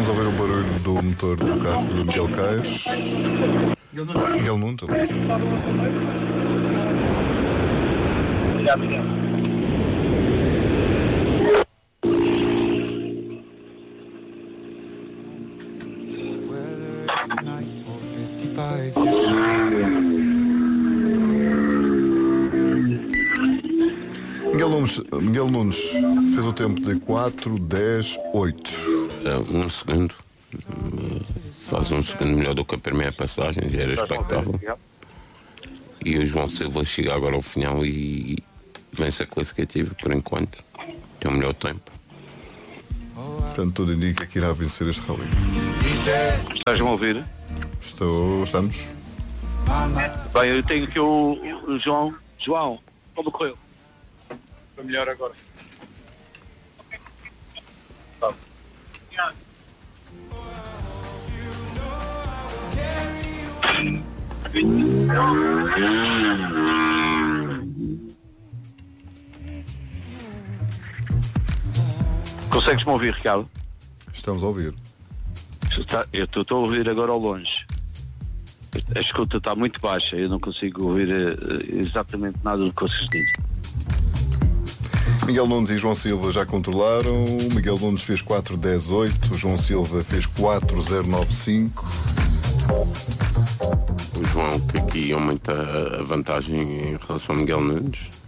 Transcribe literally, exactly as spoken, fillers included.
a ouvir o barulho do motor do carro de Miguel Caires. Miguel Nunes, aliás. Obrigado, Miguel. Miguel Nunes, Miguel Nunes fez o tempo de quatro, dez, oito. Um segundo. Faz um segundo melhor do que a primeira passagem, já era expectável. E o João Silva chega agora ao final e vence a classificativa por enquanto. Tem o melhor tempo. Portanto, tudo indica que irá vencer este rally. Estás-me a ouvir? Estou, estamos. Bem, eu tenho aqui o, o João. João, como correu? Foi melhor agora. Tá. Consegues-me ouvir, Ricardo? Estamos a ouvir. Está, eu estou a ouvir agora ao longe. A escuta está muito baixa, eu não consigo ouvir uh, exatamente nada do que vocês dizem. Miguel Nunes e João Silva já controlaram. Miguel Nunes fez quatro, dez, oito. João Silva fez quatro, zero, nove, cinco. O João que aqui aumenta a vantagem em relação a Miguel Nunes.